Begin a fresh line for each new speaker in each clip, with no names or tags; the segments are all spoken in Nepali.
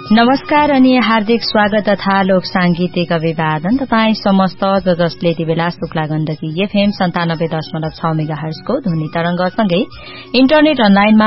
नमस्कार अनि हार्दिक स्वागत तथा लोक सांगीतिक अभिवादन तपाई समस्त जसले यति बेला शुक्ला गण्डकी एफएम 97.6 मेगाहर्जको ध्वनि तरंगसँगै इन्टरनेट अनलाइनमा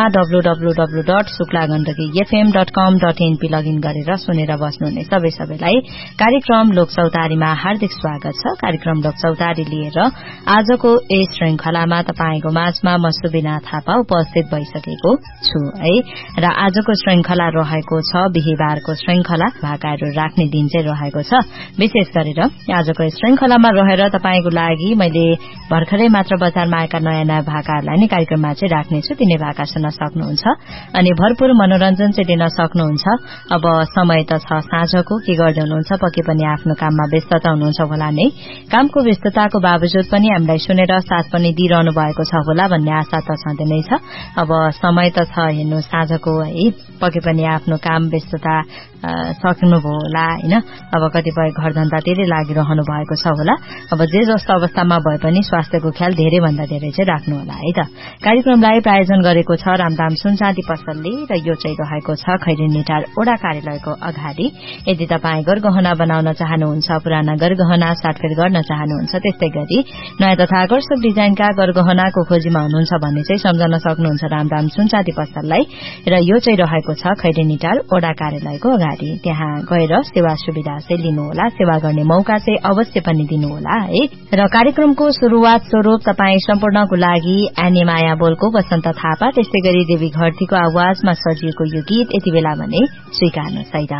www.शुक्लागण्डकीfm.com.np लगइन गरेर सुनेर बस्नुहुने सबैलाई कार्यक्रम लोक चौतारीमा हार्दिक स्वागत छ। कार्यक्रम लोक चौतारी लिएर आजको यस श्रृंखलामा तपाईको माझमा म सुबिना थापा उपस्थित भइसकेको छु है। र आजको श्रृंखला रहेको छ बिहीबारको श्रृंखला भाकाहरू राख्ने दिन चाहिँ रहेको छ। विशेष गरेर आजको श्रृंखलामा रहेर तपाईको लागि मैले भर्खरै मात्र बजारमा आएका नयाँ नयाँ भाकाहरूलाई नै कार्यक्रममा चाहिँ राख्नेछु। तिनै भाका सुन्न सक्नुहुन्छ अनि भरपूर मनोरञ्जन चाहिँ दिन सक्नुहुन्छ। अब समय त छ साँझको, के गर्दै हुनुहुन्छ? पक्कै पनि आफ्नो काममा व्यस्तता हुनुहुन्छ होला नै। कामको व्यस्तताको बावजुद पनि हामीलाई सुनेर साथ पनि दिइरहनु भएको छ होला भन्ने आशा त छँदै नै छ। अब समय त छ हेर्नु साँझको है, पक्कै पनि आफ्नो काम व्यस्तता सक्नुभयो होला हैन। अब कतिपय घरधन्दातिरै लागिरहनु भएको छ होला। अब जे जस्तो अवस्थामा भए पनि स्वास्थ्यको ख्याल धेरै भन्दा धेरै चाहिँ राख्नु होला है त। कार्यक्रमलाई प्रायोजन गरेको छ रामदाम सुनचाँदी पसलले र यो चाहिँ रहेको छ खैरेनीटार ओडा कार्यालयको अगाडि। यदि तपाई गरगहना बनाउन चाहनुहुन्छ, पुराना गरगहना साटफेर गर्न चाहनुहुन्छ, त्यस्तै गरी नयाँ तथा आकर्षक डिजाइनका गरगहनाको खोजीमा हुनुहुन्छ भने चाहिँ सम्झन सक्नुहुन्छ रामदाम सुनचाँदी पसललाई। र यो चाहिँ रहेको छ खैरेनीटार ओडा कार्यालयको अगाडि। त्यहाँ गएर सेवा सुविधा चाहिँ लिनुहोला, सेवा गर्ने मौका चाहिँ अवश्य पनि दिनुहोला है। र कार्यक्रमको शुरूआत स्वरूप तपाई सम्पूर्णको लागि एनी माया बोलको वसन्त थापा, त्यस्तै गरी देवी घरतीको आवाजमा सजिएको यो गीत यति बेला भने स्वीकार्नुहोस् है त।